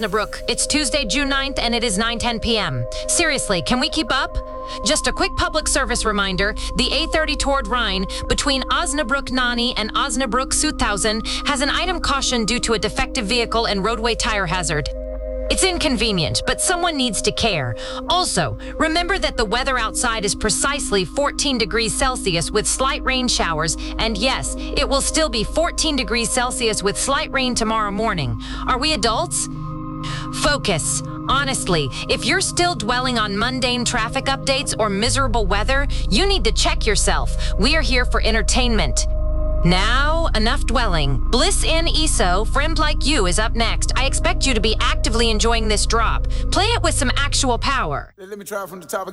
Osnabrück. It's Tuesday, June 9th, and it is 9:10 p.m. Seriously, can we keep up? Just a quick public service reminder, the A30 toward Rhine between Osnabrück-Nani and Osnabrück-Südhausen has an item caution due to a defective vehicle and roadway tire hazard. It's inconvenient, but someone needs to care. Also, remember that the weather outside is precisely 14 degrees Celsius with slight rain showers, and yes, it will still be 14 degrees Celsius with slight rain tomorrow morning. Are we adults? Focus. Honestly, if you're still dwelling on mundane traffic updates or miserable weather, you need to check yourself. We are here for entertainment. Now, enough dwelling. Bliss in ESO, Friend Like You is up next. I expect you to be actively enjoying this drop. Play it with some actual power. Let me try from the top again.